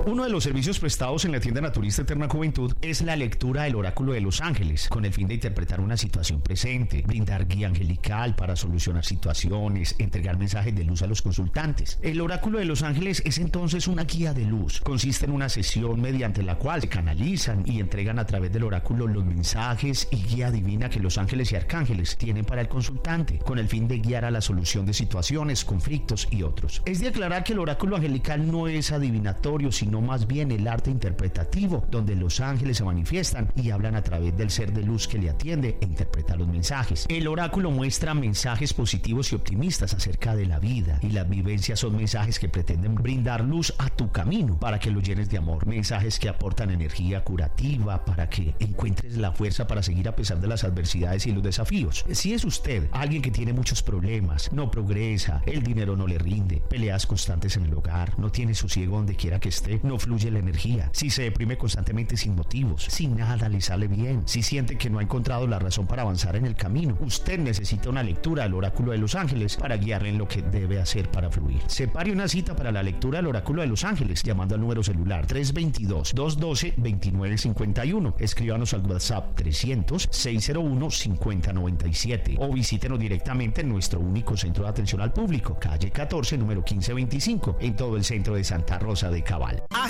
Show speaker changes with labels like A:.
A: Uno de los servicios prestados en la tienda Naturista Eterna Juventud es la lectura del oráculo de los ángeles, con el fin de interpretar una situación presente, brindar guía angelical para solucionar situaciones, entregar mensajes de luz a los consultantes. El oráculo de los ángeles es entonces una guía de luz. Consiste en una sesión mediante la cual se canalizan y entregan a través del oráculo los mensajes y guía divina que los ángeles y arcángeles tienen para el consultante, con el fin de guiar a la solución de situaciones, conflictos y otros. Es de aclarar que el oráculo angelical no es adivinatorio, sino más bien el arte interpretativo, donde los ángeles se manifiestan y hablan a través del ser de luz que le atiende e interpreta los mensajes. El oráculo muestra mensajes positivos y optimistas acerca de la vida, y las vivencias son mensajes que pretenden brindar luz a tu camino para que lo llenes de amor, mensajes que aportan energía curativa para que encuentres la fuerza para seguir a pesar de las adversidades y los desafíos. Si es usted alguien que tiene muchos problemas, no progresa, el dinero no le rinde, peleas constantes en el hogar, no tiene sosiego donde quiera que esté, no fluye la energía, si se deprime constantemente sin motivos, si nada le sale bien, si siente que no ha encontrado la razón para avanzar en el camino, usted necesita una lectura del oráculo de los ángeles para guiarle en lo que debe hacer para fluir. Separe una cita para la lectura del oráculo de los ángeles llamando al número celular 322-212-2951. Escríbanos al WhatsApp 300-601-5097 o visítenos directamente en nuestro único centro de atención al público, calle 14, número 1525, en todo el centro de Santa Rosa de Cabal.